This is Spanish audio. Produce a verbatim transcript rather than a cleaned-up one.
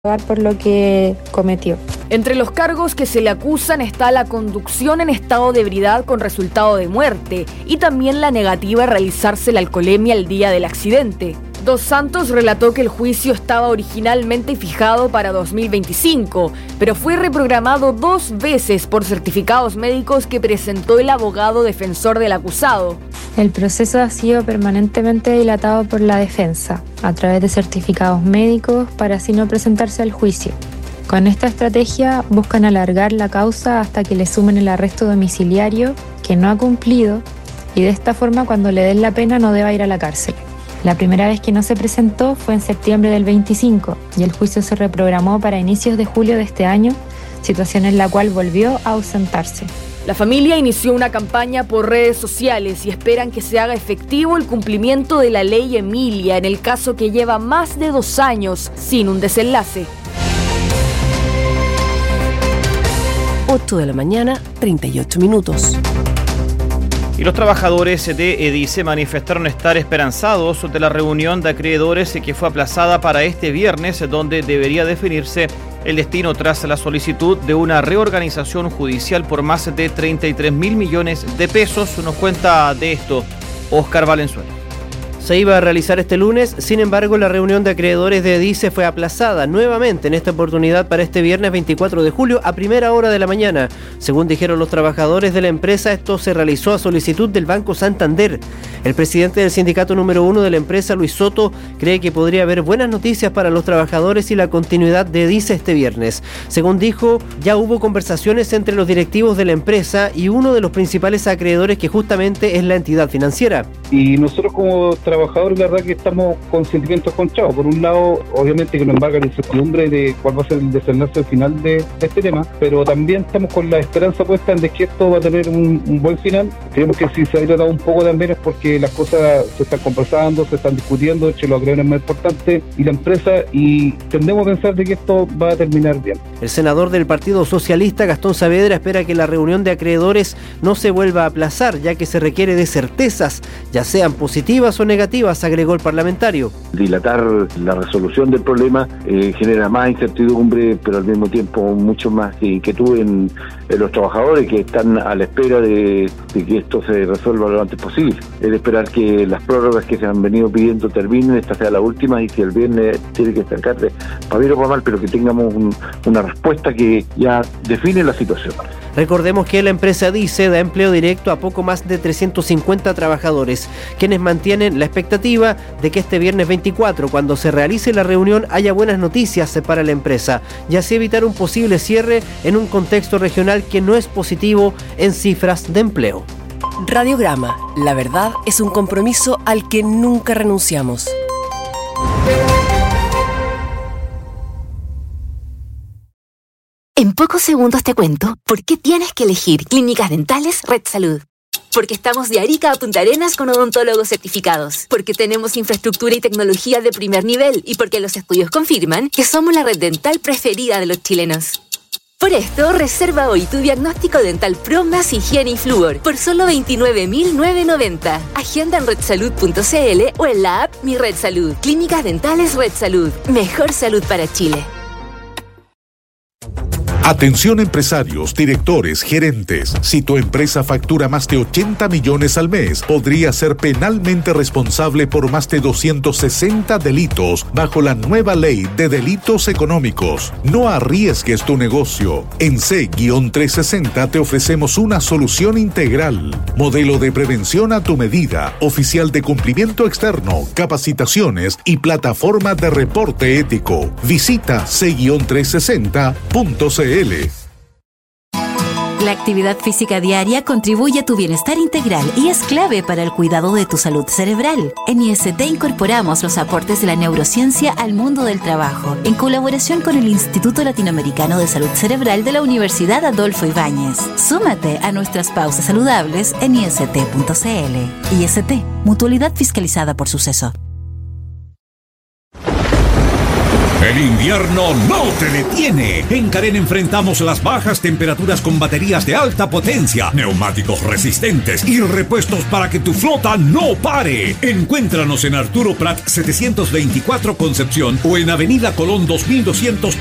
por lo que cometió. Entre los cargos que se le acusan está la conducción en estado de ebriedad con resultado de muerte y también la negativa a realizarse la alcoholemia el día del accidente. Dos Santos relató que el juicio estaba originalmente fijado para dos mil veinticinco, pero fue reprogramado dos veces por certificados médicos que presentó el abogado defensor del acusado. El proceso ha sido permanentemente dilatado por la defensa, a través de certificados médicos para así no presentarse al juicio. Con esta estrategia buscan alargar la causa hasta que le sumen el arresto domiciliario, que no ha cumplido, y de esta forma cuando le den la pena no deba ir a la cárcel. La primera vez que no se presentó fue en septiembre del veinticinco y el juicio se reprogramó para inicios de julio de este año, situación en la cual volvió a ausentarse. La familia inició una campaña por redes sociales y esperan que se haga efectivo el cumplimiento de la ley Emilia en el caso que lleva más de dos años sin un desenlace. ocho de la mañana, treinta y ocho minutos. Y los trabajadores de EDICE manifestaron estar esperanzados de la reunión de acreedores que fue aplazada para este viernes, donde debería definirse el destino tras la solicitud de una reorganización judicial por más de treinta y tres mil millones de pesos. Nos cuenta de esto Óscar Valenzuela. Se iba a realizar este lunes, sin embargo la reunión de acreedores de EDICE fue aplazada nuevamente en esta oportunidad para este viernes veinticuatro de julio a primera hora de la mañana. Según dijeron los trabajadores de la empresa, esto se realizó a solicitud del Banco Santander. El presidente del sindicato número uno de la empresa, Luis Soto, cree que podría haber buenas noticias para los trabajadores y la continuidad de EDICE este viernes. Según dijo, ya hubo conversaciones entre los directivos de la empresa y uno de los principales acreedores, que justamente es la entidad financiera. Y nosotros como trabajadores, la verdad que estamos con sentimientos encontrados. Por un lado, obviamente que nos embarga la incertidumbre de cuál va a ser el desenlace final de este tema, pero también estamos con la esperanza puesta en de que esto va a tener un, un buen final. Creemos que si se ha tratado un poco también es porque las cosas se están conversando, se están discutiendo, entre los acreedores más importantes y la empresa, y tendemos a pensar de que esto va a terminar bien. El senador del Partido Socialista, Gastón Saavedra, espera que la reunión de acreedores no se vuelva a aplazar, ya que se requiere de certezas, ya sean positivas o negativas, agregó el parlamentario. Dilatar la resolución del problema eh, genera más incertidumbre, pero al mismo tiempo mucho más inquietud en, en los trabajadores que están a la espera de, de que esto se resuelva lo antes posible. Es de esperar que las prórrogas que se han venido pidiendo terminen, esta sea la última, y si el viernes tiene que estancarse, para bien o para mal, pero que tengamos un, una respuesta que ya define la situación. Recordemos que la empresa EDICE da empleo directo a poco más de trescientos cincuenta trabajadores, quienes mantienen la expectativa de que este viernes veinticuatro, cuando se realice la reunión, haya buenas noticias para la empresa y así evitar un posible cierre en un contexto regional que no es positivo en cifras de empleo. Radiograma, la verdad es un compromiso al que nunca renunciamos. En pocos segundos te cuento por qué tienes que elegir Clínicas Dentales Red Salud. Porque estamos de Arica a Punta Arenas con odontólogos certificados. Porque tenemos infraestructura y tecnología de primer nivel. Y porque los estudios confirman que somos la red dental preferida de los chilenos. Por esto, reserva hoy tu diagnóstico dental Pro más higiene y flúor por solo veintinueve mil novecientos noventa. Agenda en red salud punto c l o en la app Mi Red Salud. Clínicas Dentales Red Salud. Mejor salud para Chile. Atención empresarios, directores, gerentes. Si tu empresa factura más de ochenta millones al mes, podría ser penalmente responsable por más de doscientos sesenta delitos bajo la nueva ley de delitos económicos. No arriesgues tu negocio. En C trescientos sesenta te ofrecemos una solución integral. Modelo de prevención a tu medida, oficial de cumplimiento externo, capacitaciones y plataforma de reporte ético. Visita C trescientos sesenta punto c l. La actividad física diaria contribuye a tu bienestar integral y es clave para el cuidado de tu salud cerebral. En I S T incorporamos los aportes de la neurociencia al mundo del trabajo, en colaboración con el Instituto Latinoamericano de Salud Cerebral de la Universidad Adolfo Ibáñez. Súmate a nuestras pausas saludables en i s t punto c l. I S T, mutualidad fiscalizada por Suceso. El invierno no te detiene. En Carén enfrentamos las bajas temperaturas con baterías de alta potencia, neumáticos resistentes y repuestos para que tu flota no pare. Encuéntranos en Arturo Prat setecientos veinticuatro Concepción o en Avenida Colón dos mil doscientos